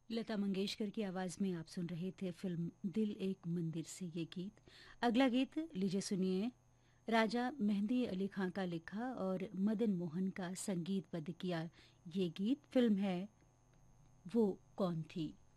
लता मंगेशकर की आवाज में आप सुन रहे थे फिल्म दिल एक मंदिर से ये गीत। अगला गीत लीजिए सुनिए। राजा मेहंदी अली खां का लिखा और मदन मोहन का संगीतबद्ध किया ये गीत। फिल्म है वो कौन थी।